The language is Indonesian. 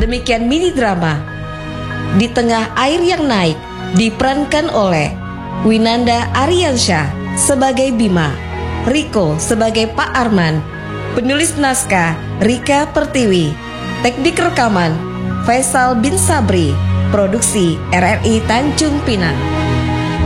Demikian mini drama Di Tengah Air Yang Naik diperankan oleh Winanda Ariansyah sebagai Bima, Riko sebagai Pak Arman, penulis naskah Rika Pertiwi, teknik rekaman Faisal bin Sabri, produksi RRI Tanjung Pinang.